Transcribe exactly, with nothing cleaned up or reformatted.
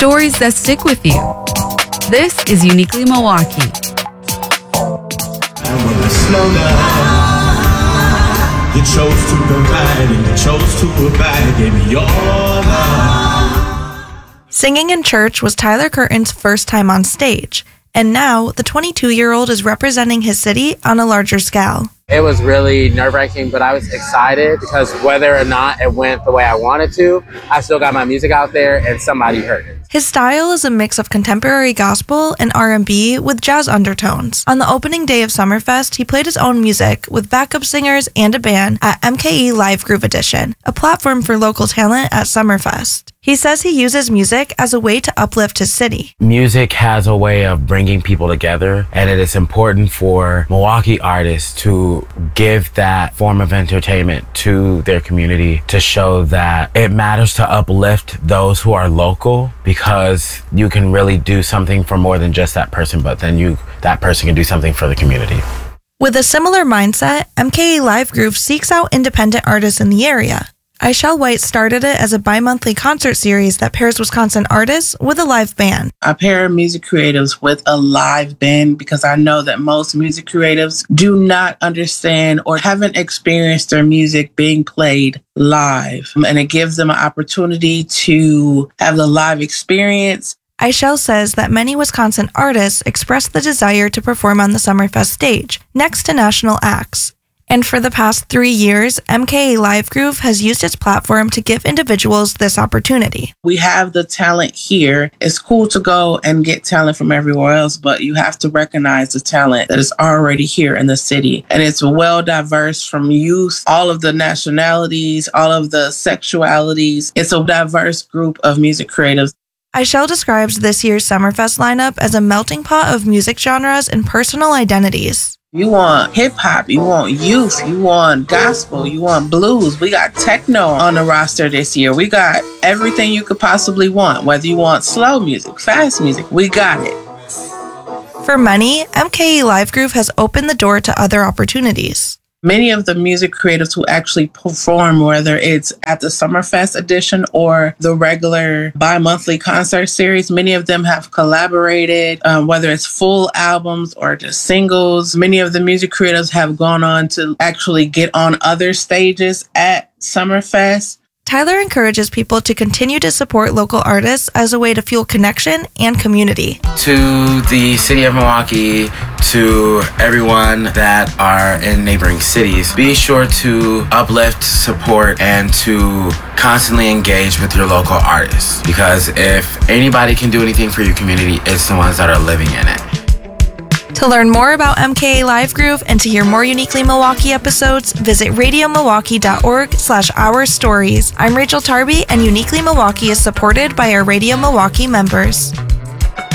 Stories that stick with you. This is Uniquely Milwaukee. And when I slow down, you chose to provide and you chose to provide, gave me your love. Singing in church was Tyler Curtin's first time on stage, and now the twenty-two-year-old is representing his city on a larger scale. It was really nerve-wracking, but I was excited because whether or not it went the way I wanted to, I still got my music out there and somebody heard it. His style is a mix of contemporary gospel and R and B with jazz undertones. On the opening day of Summerfest, he played his own music with backup singers and a band at M K E Live Groove Edition, a platform for local talent at Summerfest. He says he uses music as a way to uplift his city. Music has a way of bringing people together, and it is important for Milwaukee artists to give that form of entertainment to their community to show that it matters to uplift those who are local, because you can really do something for more than just that person, but then you that person can do something for the community. With a similar mindset, M K E Live Groove seeks out independent artists in the area. Ishelle White started it as a bi-monthly concert series that pairs Wisconsin artists with a live band. I pair music creatives with a live band because I know that most music creatives do not understand or haven't experienced their music being played live. And it gives them an opportunity to have the live experience. Ishelle says that many Wisconsin artists express the desire to perform on the Summerfest stage, next to national acts. And for the past three years, M K E Live Groove has used its platform to give individuals this opportunity. We have the talent here. It's cool to go and get talent from everywhere else, but you have to recognize the talent that is already here in the city. And it's well diverse from youth, all of the nationalities, all of the sexualities. It's a diverse group of music creatives. Ishelle describes this year's Summerfest lineup as a melting pot of music genres and personal identities. You want hip hop, you want youth, you want gospel, you want blues. We got techno on the roster this year. We got everything you could possibly want. Whether you want slow music, fast music, we got it. For many, M K E Live Groove has opened the door to other opportunities. Many of the music creatives who actually perform, whether it's at the Summerfest edition or the regular bi-monthly concert series, many of them have collaborated, um, whether it's full albums or just singles. Many of the music creatives have gone on to actually get on other stages at Summerfest. Tyler encourages people to continue to support local artists as a way to fuel connection and community. To the city of Milwaukee, to everyone that are in neighboring cities, be sure to uplift, support, and to constantly engage with your local artists. Because if anybody can do anything for your community, it's the ones that are living in it. To learn more about M K E Live Groove and to hear more Uniquely Milwaukee episodes, visit radio milwaukee dot org slash our stories. I'm Rachel Tarby, and Uniquely Milwaukee is supported by our Radio Milwaukee members.